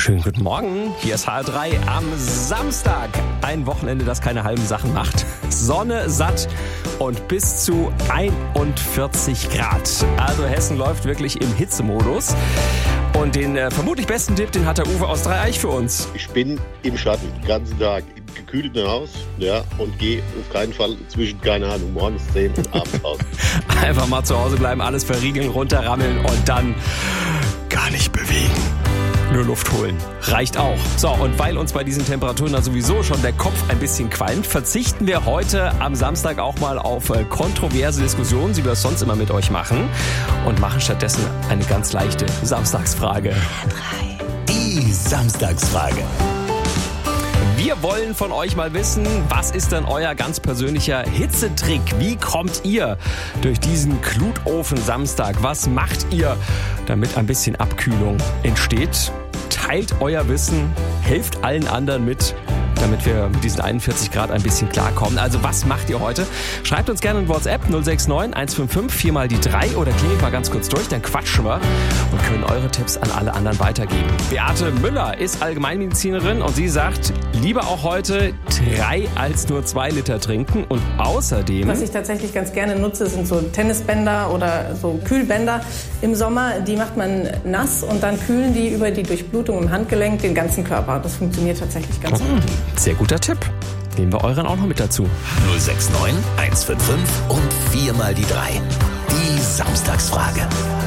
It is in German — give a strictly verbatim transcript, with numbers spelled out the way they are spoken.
Schönen guten Morgen, hier ist H R drei am Samstag. Ein Wochenende, das keine halben Sachen macht. Sonne, satt und bis zu einundvierzig Grad. Also Hessen läuft wirklich im Hitzemodus. Und den äh, vermutlich besten Tipp, den hat der Uwe aus Dreieich für uns. Ich bin im Schatten, den ganzen Tag, im gekühlten Haus, ja, und gehe auf keinen Fall zwischen, keine Ahnung, morgens zehn und abends raus. Einfach mal zu Hause bleiben, alles verriegeln, runterrammeln und dann gar nicht bewegen. Nur Luft holen. Reicht auch. So, und weil uns bei diesen Temperaturen dann sowieso schon der Kopf ein bisschen qualmt, verzichten wir heute am Samstag auch mal auf äh, kontroverse Diskussionen, die wir sonst immer mit euch machen, und machen stattdessen eine ganz leichte Samstagsfrage. Die Samstagsfrage. Wir wollen von euch mal wissen, was ist denn euer ganz persönlicher Hitzetrick? Wie kommt ihr durch diesen Glutofen-Samstag? Was macht ihr, damit ein bisschen Abkühlung entsteht? Teilt euer Wissen, helft allen anderen mit, damit wir mit diesen einundvierzig Grad ein bisschen klarkommen. Also was macht ihr heute? Schreibt uns gerne in WhatsApp null sechs neun eins fünf fünf vier mal die drei oder klingelt mal ganz kurz durch, dann quatschen wir und können eure Tipps an alle anderen weitergeben. Beate Müller ist Allgemeinmedizinerin und sie sagt, lieber auch heute drei als nur zwei Liter trinken und außerdem... Was ich tatsächlich ganz gerne nutze, sind so Tennisbänder oder so Kühlbänder im Sommer. Die macht man nass und dann kühlen die über die Durchblutung im Handgelenk den ganzen Körper. Das funktioniert tatsächlich ganz gut. Sehr guter Tipp. Nehmen wir euren auch noch mit dazu. null sechs neun eins fünf fünf und vier mal die drei. Die Samstagsfrage.